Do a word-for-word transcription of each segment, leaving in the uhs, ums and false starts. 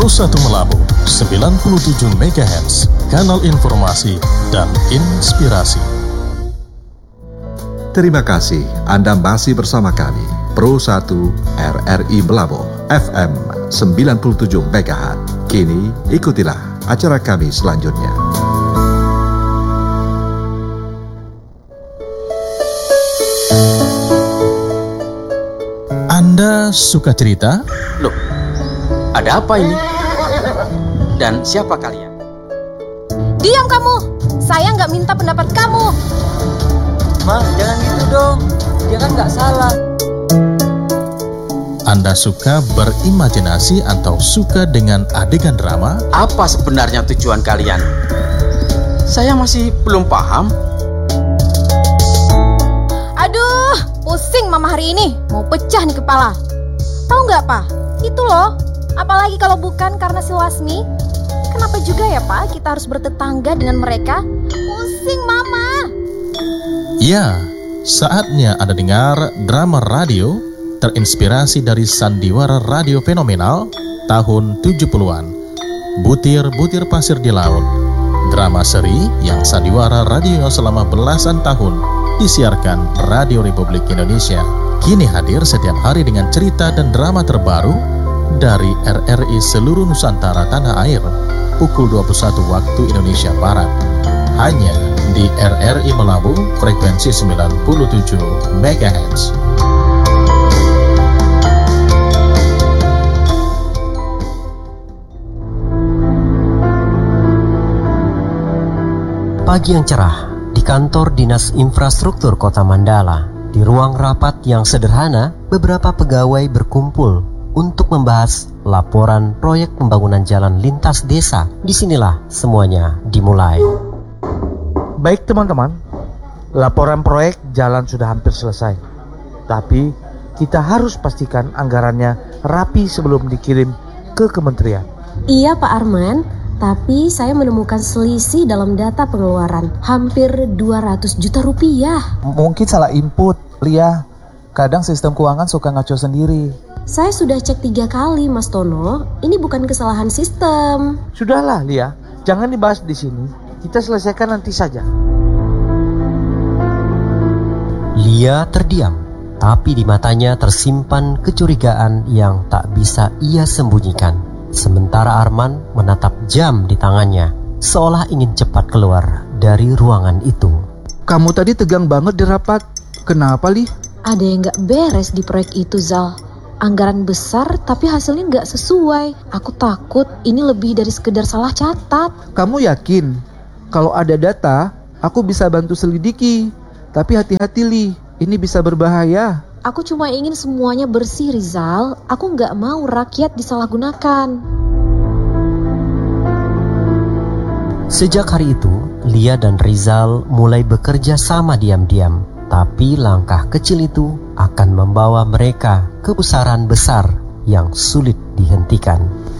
Pro satu Melabu sembilan puluh tujuh megahertz, kanal informasi dan inspirasi. Terima kasih Anda masih bersama kami, Pro satu R R I Melabu F M sembilan puluh tujuh megahertz. Kini ikutilah acara kami selanjutnya. Anda suka cerita? Loh, ada apa ini? Dan siapa kalian? Diam kamu! Saya nggak minta pendapat kamu. Ma, jangan gitu dong. Dia kan nggak salah. Anda suka berimajinasi atau suka dengan adegan drama? Apa sebenarnya tujuan kalian? Saya masih belum paham. Aduh, pusing mama hari ini. Mau pecah nih kepala. Tahu nggak, Pak? Itu loh. Apalagi kalau bukan karena si Lasmi. Kenapa juga ya, Pak, kita harus bertetangga dengan mereka? Pusing, Mama. Ya, saatnya Anda dengar drama radio terinspirasi dari sandiwara radio fenomenal tahun tujuh puluhan. Butir-butir pasir di laut. Drama seri yang sandiwara radio selama belasan tahun disiarkan Radio Republik Indonesia. Kini hadir setiap hari dengan cerita dan drama terbaru dari R R I seluruh Nusantara tanah air. Pukul dua puluh satu waktu Indonesia Barat. Hanya di R R I Melabu frekuensi sembilan puluh tujuh megahertz. Pagi yang cerah di kantor Dinas Infrastruktur Kota Mandala. Di ruang rapat yang sederhana, beberapa pegawai berkumpul untuk membahas laporan proyek pembangunan jalan lintas desa. Disinilah semuanya dimulai. Baik teman-teman, laporan proyek jalan sudah hampir selesai. Tapi kita harus pastikan anggarannya rapi sebelum dikirim ke kementerian. Iya Pak Arman, tapi saya menemukan selisih dalam data pengeluaran hampir dua ratus juta rupiah. Mungkin salah input, Lia. Kadang sistem keuangan suka ngaco sendiri. Saya sudah cek tiga kali, Mas Tono. Ini bukan kesalahan sistem. Sudahlah, Lia. Jangan dibahas di sini. Kita selesaikan nanti saja. Lia terdiam, tapi di matanya tersimpan kecurigaan yang tak bisa ia sembunyikan. Sementara Arman menatap jam di tangannya, seolah ingin cepat keluar dari ruangan itu. Kamu tadi tegang banget di rapat. Kenapa, Li? Ada yang gak beres di proyek itu, Zal. Anggaran besar tapi hasilnya gak sesuai. Aku takut ini lebih dari sekedar salah catat. Kamu yakin? Kalau ada data, aku bisa bantu selidiki. Tapi hati-hati, Li. Ini bisa berbahaya. Aku cuma ingin semuanya bersih, Rizal. Aku gak mau rakyat disalahgunakan. Sejak hari itu, Lia dan Rizal mulai bekerja sama diam-diam. Tapi langkah kecil itu akan membawa mereka ke pusaran besar yang sulit dihentikan.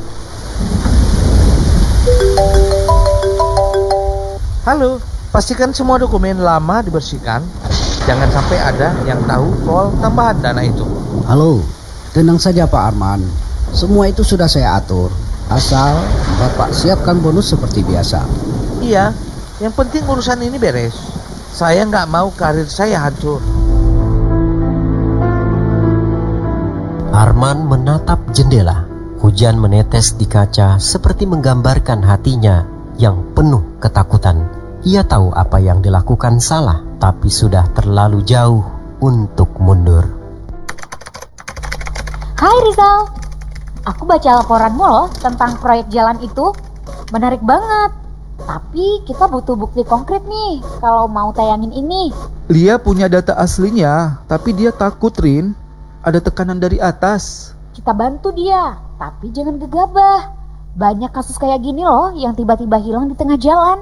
Halo, pastikan semua dokumen lama dibersihkan. Jangan sampai ada yang tahu soal tambahan dana itu. Halo, tenang saja Pak Arman. Semua itu sudah saya atur. Asal Bapak siapkan bonus seperti biasa. Iya, yang penting urusan ini beres. Saya nggak mau karir saya hancur. Arman menatap jendela. Hujan menetes di kaca seperti menggambarkan hatinya yang penuh ketakutan. Ia tahu apa yang dilakukan salah, tapi sudah terlalu jauh untuk mundur. Hai Rizal, aku baca laporanmu loh tentang proyek jalan itu. Menarik banget. Tapi kita butuh bukti konkret nih kalau mau tayangin ini. Lia punya data aslinya, tapi dia takut, Rin. Ada tekanan dari atas. Kita bantu dia, tapi jangan gegabah. Banyak kasus kayak gini loh yang tiba-tiba hilang di tengah jalan.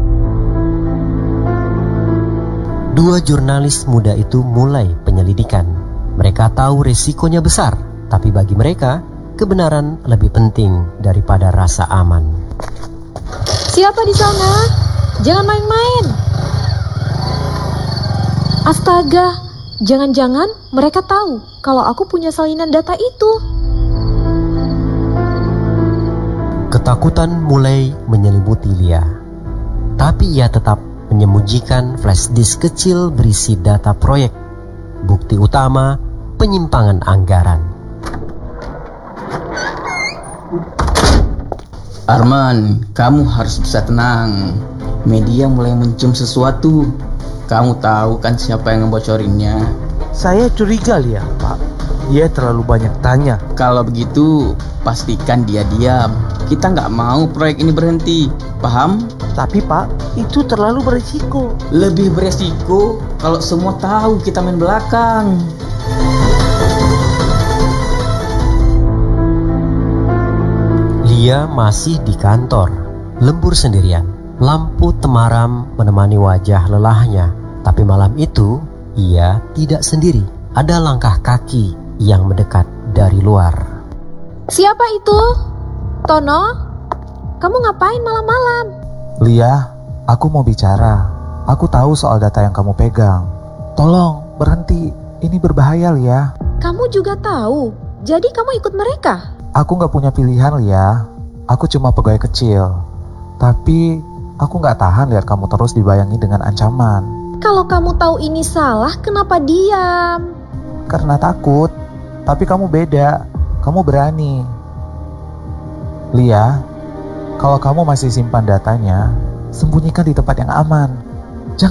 Dua jurnalis muda itu mulai penyelidikan. Mereka tahu resikonya besar, tapi bagi mereka, kebenaran lebih penting daripada rasa aman. Siapa di sana? Jangan main-main. Astaga, jangan-jangan mereka tahu kalau aku punya salinan data itu. Ketakutan mulai menyelimuti Lia. Tapi ia tetap menyembunyikan flash disk kecil berisi data proyek. Bukti utama penyimpangan anggaran. Arman, kamu harus bisa tenang. Media mulai mencium sesuatu. Kamu tahu kan siapa yang ngebocorinnya? Saya curiga Lia, Pak. Dia terlalu banyak tanya. Kalau begitu, pastikan dia diam. Kita nggak mau proyek ini berhenti. Paham? Tapi Pak, itu terlalu beresiko. Lebih beresiko kalau semua tahu kita main belakang. Lia masih di kantor, lembur sendirian. Lampu temaram menemani wajah lelahnya. Tapi malam itu, ia tidak sendiri. Ada langkah kaki yang mendekat dari luar. Siapa itu? Tono? Kamu ngapain malam-malam? Lia, aku mau bicara. Aku tahu soal data yang kamu pegang. Tolong, berhenti. Ini berbahaya, Lia. Kamu juga tahu? Jadi kamu ikut mereka? Aku gak punya pilihan, Lia. Aku cuma pegawai kecil. Tapi aku gak tahan lihat kamu terus dibayangi dengan ancaman. Kalau kamu tahu ini salah, kenapa diam? Karena takut. Tapi kamu beda. Kamu berani. Lia, kalau kamu masih simpan datanya, sembunyikan di tempat yang aman.